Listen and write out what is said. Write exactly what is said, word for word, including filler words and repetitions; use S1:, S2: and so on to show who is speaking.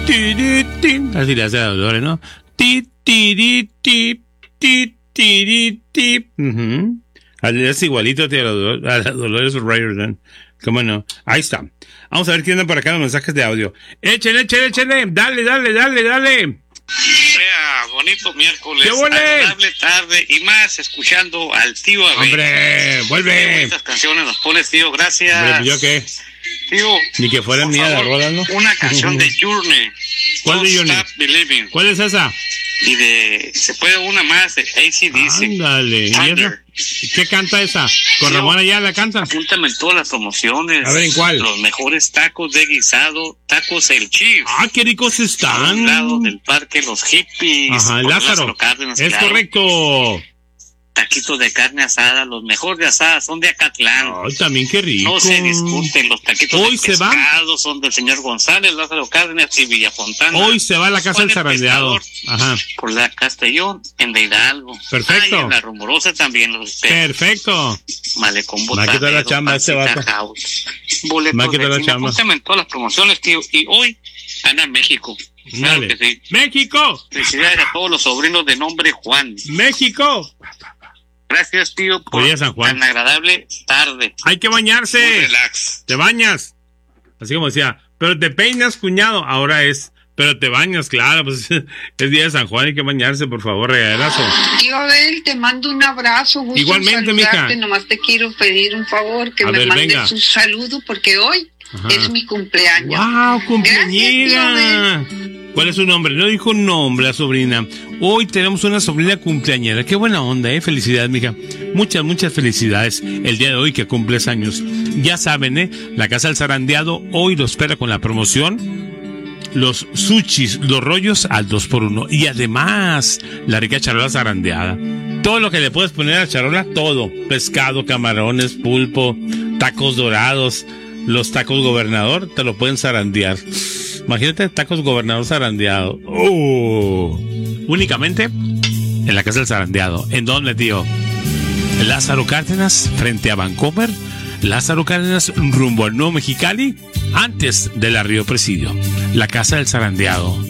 S1: ti, ti, ti. Así le hace a Dolores, ¿no? Ti, ti, ti, ti, ti, ti, ti. Uh-huh. Es igualito a la, a la Dolores O'Riordan. ¿Cómo no? Ahí está. Vamos a ver quién anda por acá los mensajes de audio. Échale, échale, échale. Dale, dale, dale, dale.
S2: Sea bonito miércoles,
S1: ¡qué huele!
S2: Agradable tarde y más escuchando al tío Abel.
S1: ¡Hombre, vuelve!
S2: Estas canciones nos pones, tío, gracias.
S1: Hombre, ¿yo qué?
S2: Tío,
S1: ni que fuera mía la rola, ¿no?
S2: Una canción de Journey.
S1: ¿Cuál de Journey?
S2: Stop Believing.
S1: ¿Cuál es esa?
S2: Y de, se puede una más de A C D C.
S1: Ándale. ¿Y esa? ¿Qué canta esa? ¿Con Ramón Ayala canta?
S2: Apúntame en todas las promociones.
S1: A ver, ¿en cuál?
S2: Los mejores tacos de guisado, tacos El Chief.
S1: ¡Ah, qué ricos están!
S2: A un lado del parque Los Hippies.
S1: Ajá, Lázaro. Lázaro Cárdenas, es claro. Correcto.
S2: Taquitos de carne asada, los mejores de asada son de Acatlán.
S1: Ay, también qué rico.
S2: No se discuten, los taquitos
S1: Hoy
S2: de
S1: se
S2: pescado
S1: va.
S2: son del señor González, Lázaro Cárdenas y Villafontana.
S1: Hoy se va a la casa del zarandeado.
S2: Ajá. Por la Castellón, en de Hidalgo.
S1: Perfecto.
S2: Ah, en la Rumorosa también los espero.
S1: Perfecto.
S2: Malecón
S1: Botanero. Me quita la chamba ese vato.
S2: Boletos
S1: Me quita la chamba.
S2: Apúntame en todas las promociones, tío. Y hoy gana México. Claro que sí.
S1: ¡México!
S2: Felicidades a todos los sobrinos de nombre Juan.
S1: ¡México!
S2: Gracias, tío, por
S1: Oye, San Juan.
S2: tan agradable tarde.
S1: Hay que bañarse.
S2: Muy relax.
S1: Te bañas. Así como decía, pero te peinas, cuñado. Ahora es, pero te bañas, claro. Pues es día de San Juan, hay que bañarse, por favor, regaderazo.
S3: Tío Abel, te mando un abrazo. Gusto
S1: igualmente, mija.
S3: Nomás te quiero pedir un favor, que
S1: a
S3: me
S1: ver,
S3: mandes
S1: venga.
S3: un saludo, porque hoy Ajá. es mi cumpleaños.
S1: ¡Wow, cumpleañera! ¿Cuál es su nombre? No dijo un nombre la sobrina. Hoy tenemos una sobrina cumpleañera. Qué buena onda, ¿eh? Felicidades, mija. Muchas, muchas felicidades el día de hoy que cumples años. Ya saben, ¿eh? La Casa del Zarandeado hoy lo espera con la promoción. Los sushis, los rollos al dos por uno. Y además, la rica charola zarandeada. Todo lo que le puedes poner a la charola, todo. Pescado, camarones, pulpo, tacos dorados. Los tacos gobernador te lo pueden zarandear. Imagínate tacos gobernador zarandeado. Oh. Únicamente en la Casa del Zarandeado. ¿En dónde, tío? Lázaro Cárdenas, frente a Vancomer. Lázaro Cárdenas, rumbo al Nuevo Mexicali, antes del Río Presidio. La Casa del Zarandeado.